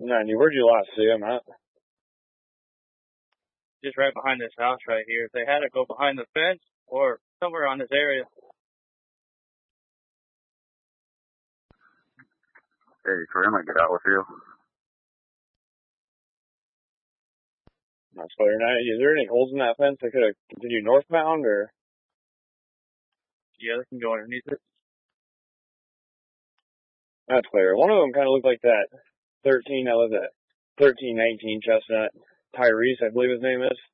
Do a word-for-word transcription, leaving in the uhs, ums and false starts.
ninety, where'd you last see him at? Just right behind this house right here. If they had to go behind the fence or somewhere on this area. Hey, Troy, I might get out with you. That's clear. Now, is there any holes in that fence that could have continued northbound, or? Yeah, they can go underneath it. That's clear. One of them kind of looked like that thirteen, I was at thirteen nineteen Chestnut. Tyrese, I believe his name is.